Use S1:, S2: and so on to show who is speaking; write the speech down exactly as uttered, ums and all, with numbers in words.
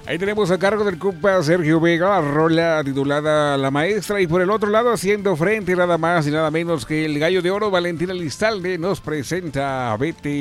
S1: Ahí tenemos a cargo del compa Sergio Vega, la rola titulada La Maestra. Y por el otro lado, haciendo frente nada más y nada menos que el gallo de oro, Valentín Elizalde, nos presenta Vete